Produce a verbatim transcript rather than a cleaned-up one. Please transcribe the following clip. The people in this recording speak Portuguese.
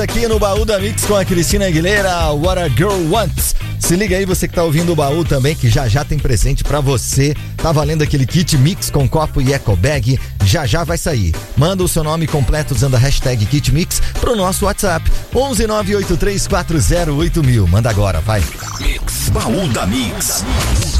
Aqui no Baú da Mix com a Cristina Aguilera, What a Girl Wants. Se liga aí, você que tá ouvindo o baú também, que já já tem presente pra você. Tá valendo aquele kit mix com copo e eco bag. Já já vai sair. Manda o seu nome completo usando a hashtag KitMix pro nosso WhatsApp onze nove oito três quatro zero oito mil. Manda agora, vai. Mix, Baú da Mix.